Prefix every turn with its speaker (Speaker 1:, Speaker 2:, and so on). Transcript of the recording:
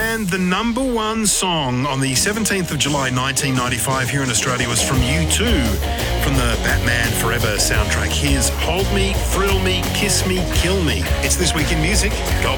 Speaker 1: And the number one song on the 17th of July 1995 here in Australia was from U2, from the Batman Forever soundtrack. Here's Hold Me, Thrill Me, Kiss Me, Kill Me. It's This Week in Music. Gold